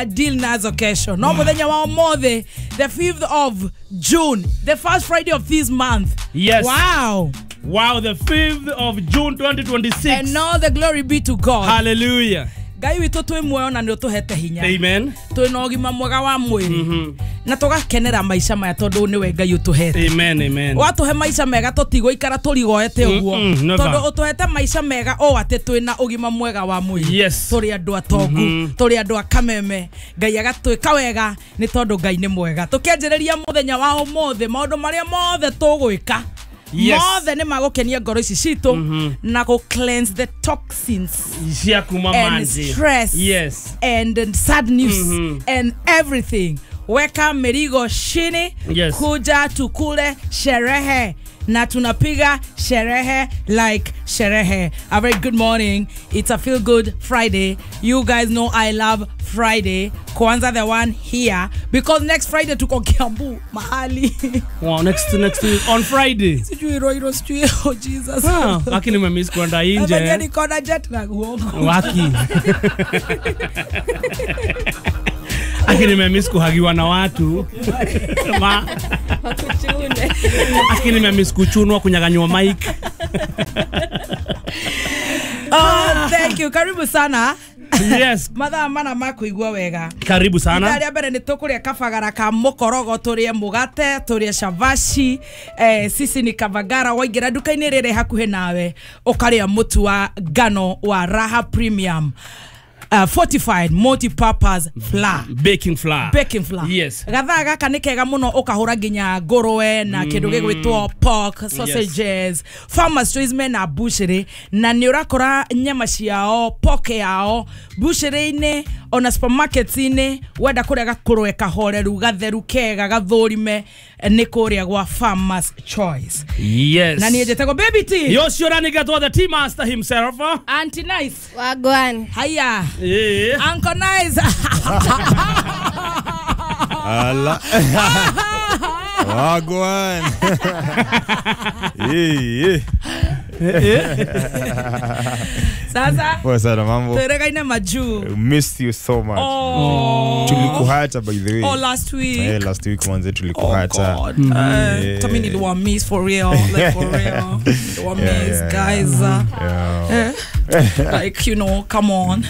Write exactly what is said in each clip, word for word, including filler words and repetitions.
tuna deal nazo kesho. No muthenya wa omothe, the fifth of June, the first Friday of this month. Yes. Wow. Wow, the fifth of June twenty twenty-six. And all the glory be to God. Hallelujah. Ngai witu twi muoyo na ndio tuhete hinya. Amen. Twi na ugima mwega wa mwiri. Mhm. Na tugakenera maica maya tondu ni we Ngai utuhete. Amen, amen. Watuhe maica mega tutigo ikara turigoete uguo. Tondu utuhete maica mega o ate twi na ugima mwega wa mwiri. Yes. Turi andu atongu, turi andu akameme. Ngai agatwika wega ni tondu Ngai ni mwega. Tukianjiriria muthenya wa omothe, maundu maria mothe tugwika. Yes. Mothe ni magukenia ngoro ici citu na go cleanse the toxins and stress yes. and sad news Mm-hmm. and everything. Weka merigo chini, yes. Kuja tukule sherehe na tunapiga sherehe like sherehe. A very good morning. It's a feel good Friday. You guys know I love Friday. Kwanza the one here because next Friday tuko Kiambu mahali. Wow, next next week on Friday. Sijui roiro sijui oh Jesus. Ah, lakini nimemiss kwenda nje. Hapa ni kona jet na uongo. Waki. Lakini nimemiss kuhagiwa na watu. Ma. Lakini nimemiss kuchunwa kunyaganywa mic. Oh, thank you. Karibu sana. Yes. Mathaa mana makuigua wega. Karibu sana. Ndari mbere ni tukuria kabagara ka mukorogo turie mugate turie shavashi eh, sisi ni kabagara waingira duka-ini rire hakuhe nawe ukaria mutu wa ngano wa Raha Premium uh, fortified multi-purpose flour, baking flour baking flour. Yes. Gatha gaka ni kega muno ukahura ginya ngurwe na kindu gigwitwo pork sausages, yes. Farmers choice men na butchery na ni urakora nyama ciao pork yao butchery-ini ona supermarkets ine wenda kuria gakurwe kahoreru gatheru kega gathurime ni kuria gwa Farmers Choice. Yes. Na ni jetego baby tea. Yo shorani gatwa the tea master himself. Auntie Nice. Wagwan. Haya. Eh. Uncle Nice. Ala. Wagwan. Eh eh. Sasa. What's up, mambo? Terega ina maju. Missed you so much. Oh. Tulikuhata by the way. Oh, last week. Yeah, last week manze tulikuhata. Oh, God. Uh, Tell me ni wa miss for real, like for real. Wa miss, yeah, yeah, guys. Uh, yeah. uh, like, you know, come on.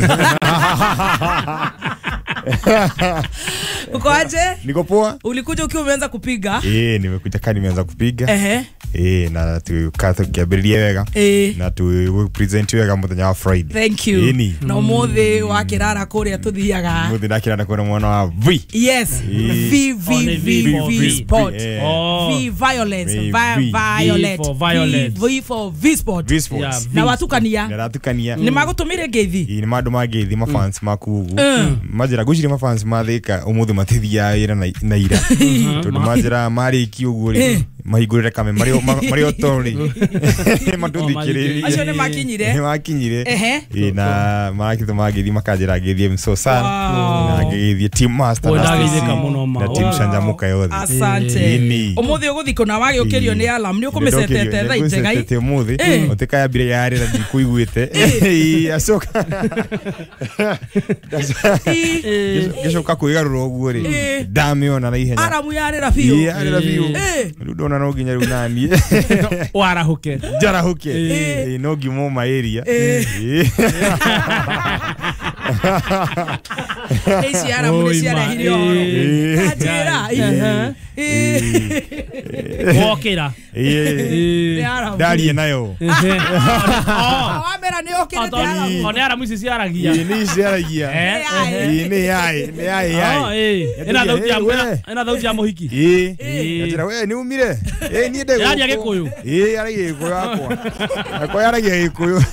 Uko aje? Niko poa? Ulikuja ukiwa umeanza kupiga? Eh, nimekuja kani nimeanza kupiga. Ehe. Eh, na tukatho kiabiria wega. Eh. Na tu present wega muthenya wa Friday. Thank you. Eni. No mothe wa kirara kuria tuthiaga. Muthi na kirara kuria mwana wa V. Yes. V V V V sport. V violence. Violet. For violence. V for V sport. V sports. Na watukania. Na watukania. Ni magutumire ngeithi. Ni mandu mageithi mafans makugu. Majira gucire mafans mathika umuthi matithia ira na ira. Tondu majira mari ki uguo ri mahigurire kame mario mario tori. Matuthikiriria. Acio ni makinyire. Ni makinyire. Eh na makitho mageithi makajira ngeithi mso sana. Na ngeithi team master na na team Shanjamuka yothe. Asante. Umuthi uguthiko na wage ukirio ni alarm ni ukumisetete tha injegai. Tete umuthi utika yabire yari na ndikuiguite. Eh asoka. Geshoka kuigarura uguo ri. Damiona na ihenya. Aramu yari rafio. Yari rafio. Rudo na no ginya runani. Warahuke. Jarahuke. Eh no gimo ma area. Eh. Esi aramu ni cia hirio. Ajira. Eh. Wokera. Eh. Dali nayo. Oh, amera ni okira tara. Ona aramu ici ciaragia. Ni ciaragia. Eh. Ni ai, ni ai ai. Oh, eh. Ina thauti ya mwana, ina thauti ya muhiki. Eh. Atira we ni umire. Eh ni ndego. Yari agikuyu. Eh yari agikuyu akwa. Akwa yari agikuyu.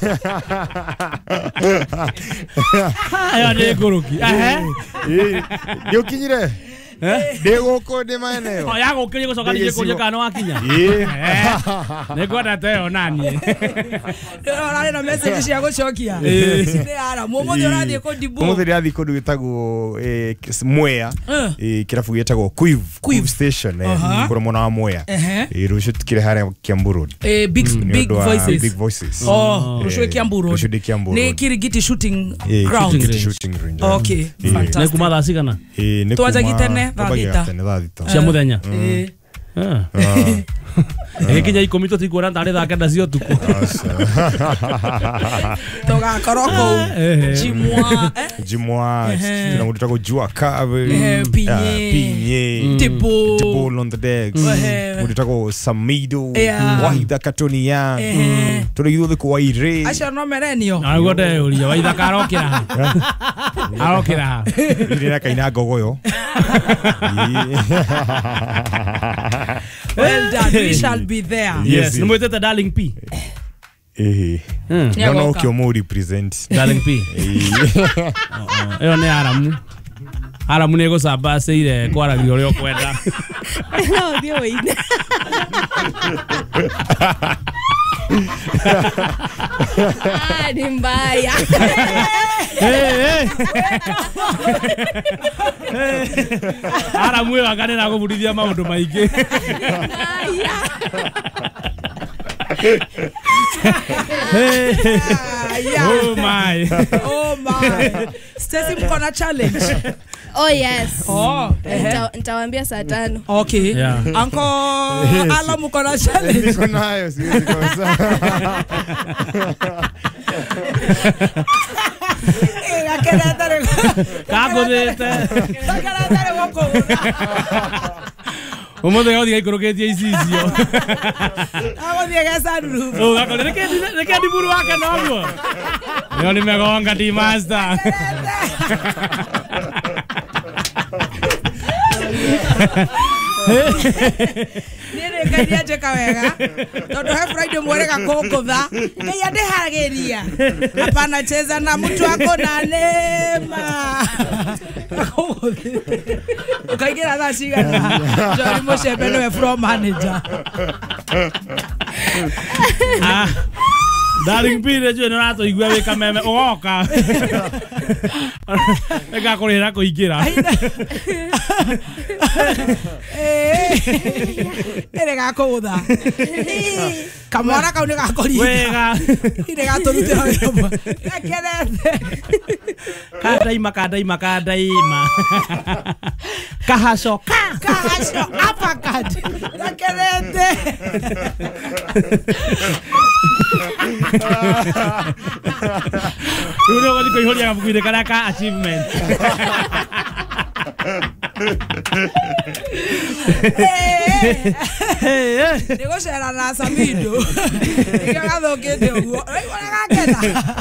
Aya ni nguruki. Ehe. Eh. Ndio kinyire. Ndego ko de maeneo. Oya gukiria gucoka ninge kuria kana wakinya. Nĩngwenda teo nani. Rarĩ na message cia gucokia. Cinde ara mũmũthĩ ũrathiĩ kũ Dibu. Mũmũthĩ ndĩrathiĩ kũndũ gĩtagwo Mwea. Kĩrabu gĩtagwo Quiv Quiv Station kũrĩ mwena wa Mwea. Rũciũ tukĩre harĩa Kiambu Road. Big Big Voices. Big Voices. Oh, rũciũ Kiambu Road. Rũciũ Kiambu Road. Nĩ Kirigiti shooting ground. Shooting range. Okay, fantastic. Nĩ kuma thaa cigana? Nĩ Twanjagia tene thaa thita. Cia mũthenya. Ekinya ikumi tutikuona tari thaa kenda cia ũtukũ. Tugakorwo kũu Jimwa Jimwa tuna mũndũ tagwo Jua Kave Pinye Pinye Tipo Tipo on the decks mũndũ tagwo Samido Waitha Katonia tũrĩ ithuothe kwa ire acio no merenio aguo ndeuria Waitha karokĩra arokĩra ire na kaina ngogoyo. Well done, we shall be there. Yes, nĩ mwĩtĩte Darling P. Eh. No no kio mo represent Darling P. Ĩyo nĩ Aramu. Aramu nĩ gũcamba cĩire kwaragia ũrĩa ũkwenda. No, thiĩ wĩine. Ah, ni mbaya. Aramu ĩyo akanĩra gũbundithia maũndũ maingĩ. Oh my. Oh my. Stacy mko na challenge. Oh yes. Oh, Nita- nitawaambia saa tano. okay. Yeah. Uncle Ala mko na challenge. niko nayo siwezi kosa. Gakeretare. Kagothete. Gakeretare wako. Ũmũthĩ gothiga ikũrũkĩtie icicio. Agothiĩ gecanuru. Oh, gakore reke reke ndiburu wake noguo. Yo nimegonga di master. Nire ngai njeka wega. Tondu he Friday mwerega kũngũtha. Ngai andĩharagĩria. Hapana cheza na mtu wako na neema. Ukaingira thaa cigana. Jori Mucembe niwe floor manager. Ah. Darling P nĩ njũĩ nĩ ũratũigua wĩ kameme ũgoka. Nĩngakũrĩhĩra kũingĩra. Ere gakũgũtha. Kamwana kau nĩ gakũringa. Wega. Ire gatũrutĩra wĩra. Gakenete. Kandaima kandaima kandaima. Kahaco. Kahaco uppercut. Gakenete. Rĩu nĩ ũgũthiĩ kũihũria gabuku-inĩ karĩa ka achievement. Nĩ gũcera na Samido. Nĩkĩo gathũkĩte ũguo. Ũraigua gakena.